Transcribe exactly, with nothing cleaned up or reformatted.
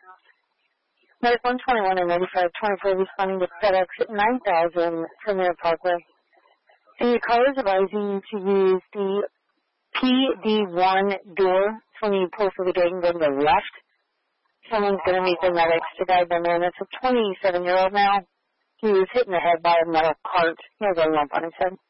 Medic one twenty-one and eighty-five twenty-four responding to FedEx at nine thousand Premier Parkway. And your caller is advising you to use the P D one door when you pull through the gate and go to the left. Someone's going to meet the medics to guide them in. It's a twenty-seven-year-old now. He was hit in the head by a metal cart. He has a lump on his head.